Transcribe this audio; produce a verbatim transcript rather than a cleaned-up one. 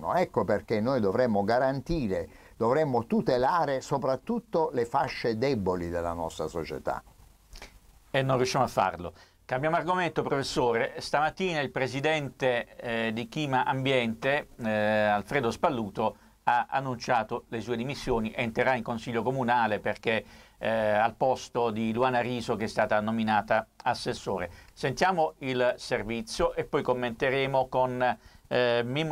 cittadino. Ecco perché noi dovremmo garantire, dovremmo tutelare soprattutto le fasce deboli della nostra società. E non riusciamo a farlo. Cambiamo argomento, professore. Stamattina il presidente eh, di Chima Ambiente, eh, Alfredo Spalluto, ha annunciato le sue dimissioni, entrerà in consiglio comunale perché eh, al posto di Luana Riso, che è stata nominata assessore. Sentiamo il servizio e poi commenteremo con eh, Mimmo